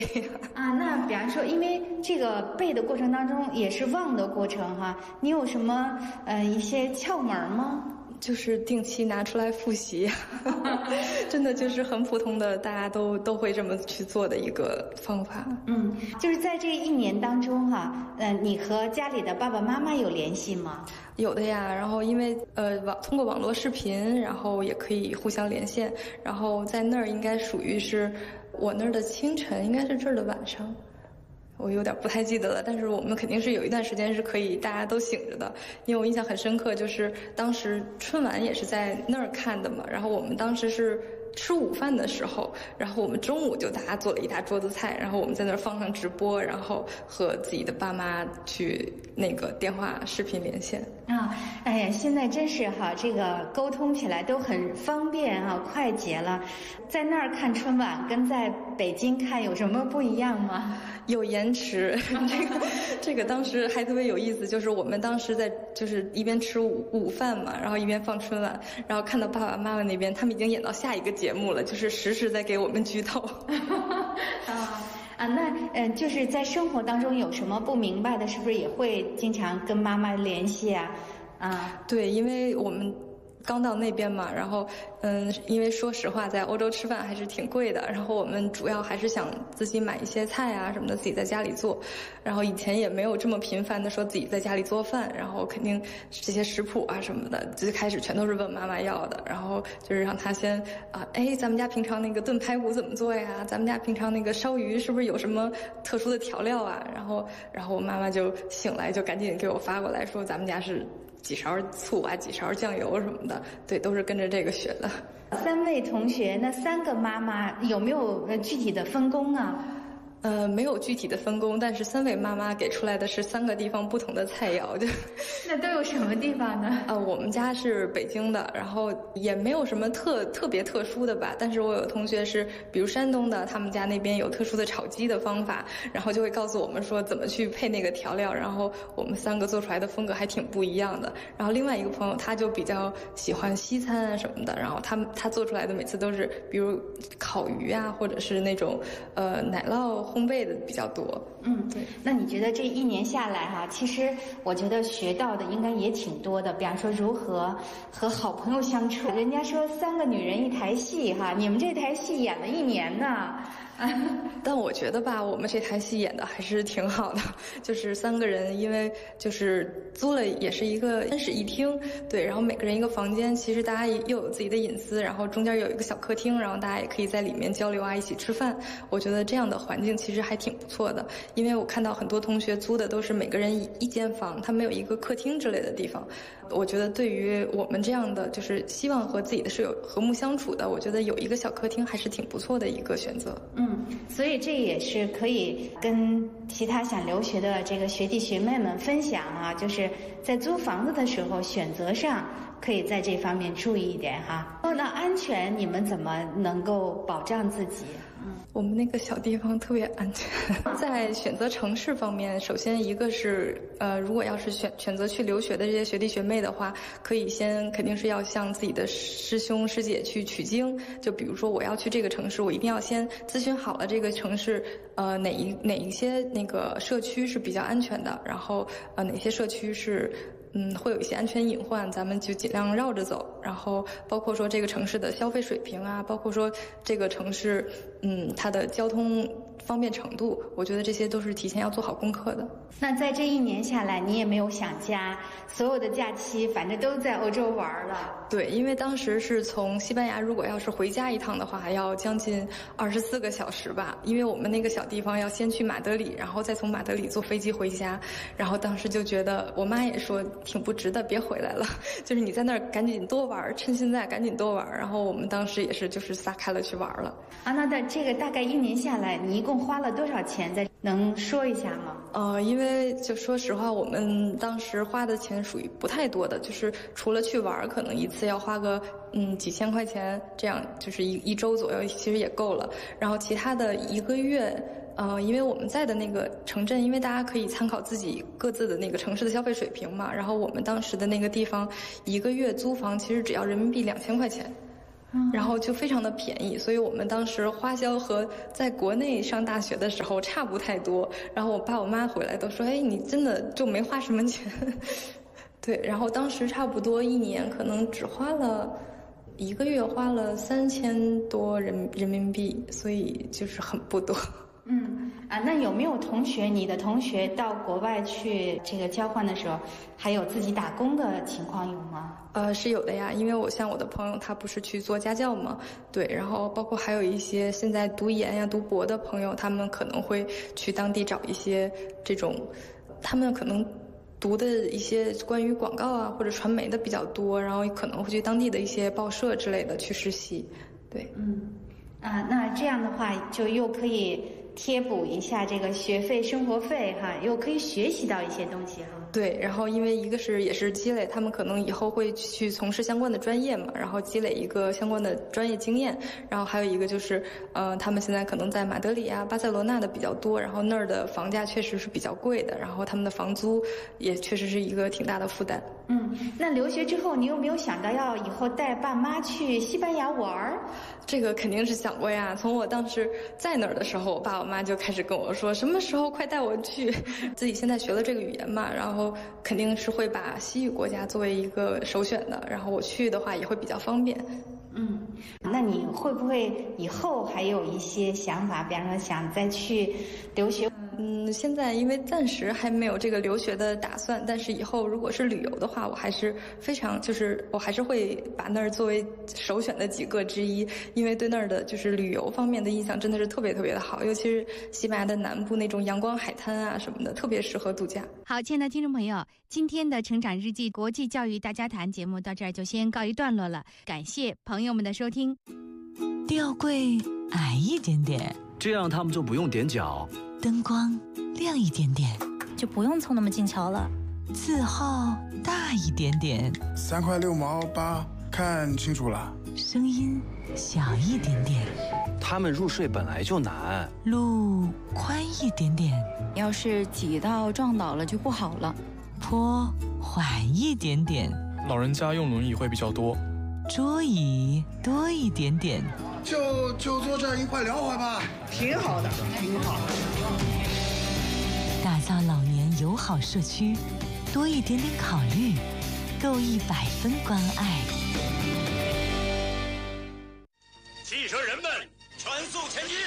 啊，那比方说，因为这个背的过程当中也是忘的过程哈，你有什么一些窍门吗？ 就是定期拿出来复习，真的就是很普通的，大家都会这么去做的一个方法。 就是在这1年当中哈，你和家里的爸爸妈妈有联系吗？ 有的呀，然后因为通过网络视频，然后也可以互相连线，然后在那儿应该属于是我那儿的清晨，应该是这儿的晚上。我有点不太记得了，但是我们肯定是有一段时间是可以大家都醒着的，因为我印象很深刻，就是当时春晚也是在那儿看的嘛，然后我们当时是吃午饭的时候，然后我们中午就大家做了一大桌子菜，然后我们在那儿放上直播，然后和自己的爸妈去那个电话视频连线啊。哎呀，现在真是哈，这个沟通起来都很方便啊，快捷了。在那儿看春晚跟在北京看有什么不一样吗？ 有延迟，这个当时还特别有意思，就是我们当时就是一边吃午饭嘛，然后一边放春晚，然后看到爸爸妈妈那边，他们已经演到下一个节目了，就是实时在给我们剧透。 那就是在生活当中有什么不明白的，是不是也会经常跟妈妈联系啊？ 对，因为我们刚到那边嘛，然后因为说实话，在欧洲吃饭还是挺贵的，然后我们主要还是想自己买一些菜啊什么的，自己在家里做。然后以前也没有这么频繁的说自己在家里做饭，然后肯定这些食谱啊什么的，最开始全都是问妈妈要的，然后就是让她先咱们家平常那个炖排骨怎么做呀？咱们家平常那个烧鱼是不是有什么特殊的调料啊？然后我妈妈就醒来就赶紧给我发过来说咱们家是几勺醋啊，几勺酱油什么的，对，都是跟着这个学的。 3位同学，那3个妈妈有没有具体的分工啊？ 没有具体的分工，但是3位妈妈给出来的是3个地方不同的菜肴，就那都有什么地方呢？ 我们家是北京的，然后也没有什么特别特殊的吧，但是我有同学是比如山东的，他们家那边有特殊的炒鸡的方法，然后就会告诉我们说怎么去配那个调料，然后我们3个做出来的风格还挺不一样的。然后另外一个朋友他就比较喜欢西餐啊什么的，然后他做出来的每次都是比如烤鱼啊，或者是那种奶酪烘焙的比较多。 对。那你觉得这1年下来哈，其实我觉得学到的应该也挺多的，比方说如何和好朋友相处。人家说3个女人1台戏哈，你们这台戏演了1年呢。 但我觉得吧，我们这台戏演的还是挺好的，就是3个人，因为就是租了也是一个3室1厅，对，然后每个人一个房间，其实大家又有自己的隐私，然后中间有一个小客厅，然后大家也可以在里面交流啊，一起吃饭。我觉得这样的环境其实还挺不错的，因为我看到很多同学租的都是每个人一间房，他没有一个客厅之类的地方。我觉得对于我们这样的就是希望和自己的室友和睦相处的，我觉得有一个小客厅还是挺不错的一个选择。 所以这也是可以跟其他想留学的这个学弟学妹们分享啊，就是在租房子的时候选择上可以在这方面注意一点哈。那安全你们怎么能够保障自己？ 我们那个小地方特别安全。在选择城市方面，首先一个是如果要是选择去留学的这些学弟学妹的话，可以肯定是要向自己的师兄师姐去取经。就比如说我要去这个城市，我一定要先咨询好了这个城市哪一些那个社区是比较安全的，然后哪些社区是会有一些安全隐患，咱们就尽量绕着走。然后包括说这个城市的消费水平啊，包括说这个城市它的交通方便程度，我觉得这些都是提前要做好功课的。 那在这1年下来，你也没有想家，所有的假期反正都在欧洲玩了。 对，因为当时是从西班牙，如果要是回家一趟的话，还要将近24个小时吧。因为我们那个小地方要先去马德里，然后再从马德里坐飞机回家。然后当时就觉得，我妈也说挺不值得，别回来了。就是你在那儿赶紧多玩，趁现在赶紧多玩。然后我们当时也是就是撒开了去玩了。 那这个大概1年下来，你一共花了多少钱？能说一下吗？ 因为就说实话，我们当时花的钱属于不太多的，就是除了去玩，可能一次要花个几千块钱，这样就是一周左右，其实也够了。然后其他的1个月，因为我们在的那个城镇，因为大家可以参考自己各自的那个城市的消费水平嘛。然后我们当时的那个地方，1个月租房其实只要人民币2000块钱。 然后就非常的便宜，所以我们当时花销和在国内上大学的时候差不太多。然后我爸我妈回来都说：“哎，你真的就没花什么钱。”对，然后当时差不多一年可能只花了1个月花了3000多人民币，所以就是很不多。 那有没有你的同学到国外去这个交换的时候，还有自己打工的情况有吗？ 是有的呀，因为我的朋友他不是去做家教嘛，对，然后包括还有一些现在读研呀、读博的朋友，他们可能会去当地找一些这种，他们可能读的一些关于广告啊或者传媒的比较多，然后可能会去当地的一些报社之类的去实习，对。 那这样的话就又可以贴补一下这个学费、生活费哈，又可以学习到一些东西哈。 对，然后因为一个是也是积累，他们可能以后会去从事相关的专业嘛，然后积累一个相关的专业经验，然后还有一个就是，他们现在可能在马德里啊、巴塞罗那的比较多，然后那儿的房价确实是比较贵的，然后他们的房租也确实是一个挺大的负担。 那留学之后，你有没有想到要以后带爸妈去西班牙玩儿？ 这个肯定是想过呀，从我当时在那儿的时候，我爸我妈就开始跟我说，什么时候快带我去。自己现在学了这个语言嘛，然后肯定是会把西语国家作为一个首选的，然后我去的话也会比较方便。 那你会不会以后还有一些想法，比方说想再去留学？ 现在因为暂时还没有这个留学的打算，但是以后如果是旅游的话，我还是非常我还是会把那儿作为首选的几个之一，因为对那儿的就是旅游方面的印象真的是特别特别的好，尤其是西班牙的南部那种阳光海滩啊什么的，特别适合度假。 好，亲爱的听众朋友，今天的成长日记国际教育大家谈节目到这儿就先告一段落了，感谢朋友们的收听。 吊柜矮一点点， 这样他们就不用踮脚。 灯光亮一点点， 就不用凑那么近瞧了。 字号大一点点 ，3块6毛8，看清楚了。 声音小一点点， 他们入睡本来就难。 路宽一点点， 要是挤到撞倒了就不好了。 坡缓一点点， 老人家用轮椅会比较多。 桌椅多一点点， 就坐这儿一块聊会吧， 挺好的，挺好的。 打造老年友好社区，多一点点考虑，够100分关爱。 汽车人们，全速前进！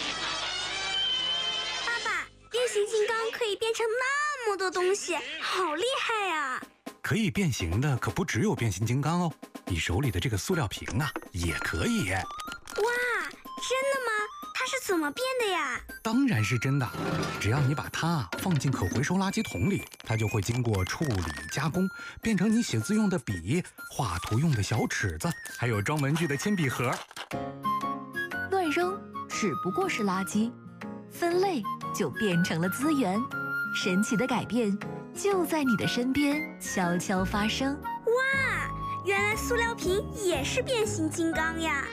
爸爸，变形金刚可以变成那么多东西，好厉害呀！ 可以变形的可不只有变形金刚哦，你手里的这个塑料瓶啊，也可以。 哇，真的吗？它是怎么变的呀？ 当然是真的，只要你把它放进可回收垃圾桶里，它就会经过处理加工，变成你写字用的笔、画图用的小尺子，还有装文具的铅笔盒。 乱扔只不过是垃圾，分类就变成了资源。神奇的改变就在你的身边悄悄发生。 哇，原来塑料瓶也是变形金刚呀！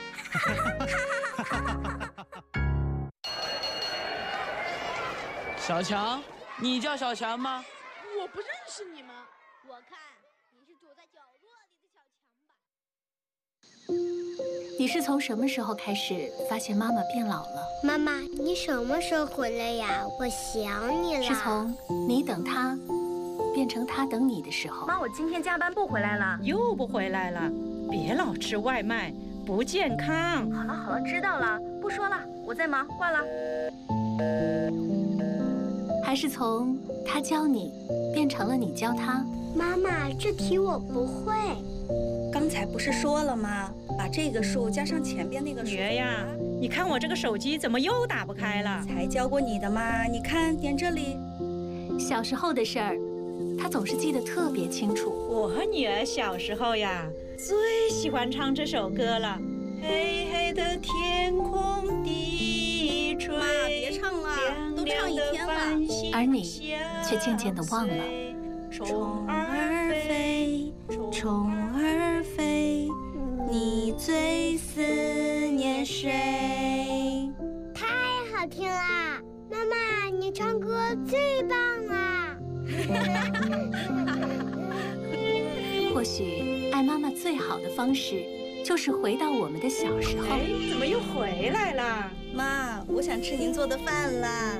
小强，你叫小强吗？ 我不认识你们，我看你是躲在角落里的小强吧。 你是从什么时候开始发现妈妈变老了？ 妈妈，你什么时候回来呀？我想你了。 是从你等他变成他等你的时候。 妈，我今天加班不回来了。 又不回来了？别老吃外卖，不健康。 好了好了，知道了，不说了，我在忙，挂了。 还是从他教你变成了你教他？ 妈妈，这题我不会。 刚才不是说了吗？把这个数加上前边那个数。 女儿呀，你看我这个手机怎么又打不开了？ 才教过你的嘛，你看点这里。 小时候的事儿，他总是记得特别清楚。 我和女儿小时候呀，最喜欢唱这首歌了。黑黑的天空低垂。 妈，别唱了，都唱一天了。 而你却渐渐地忘了。 虫儿飞，虫儿飞，你最思念谁？ 太好听啦！妈妈，你唱歌最棒啦！ 或许爱妈妈最好的方式， 就是回到我们的小时候。 哎，怎么又回来了？ 妈，我想吃您做的饭啦。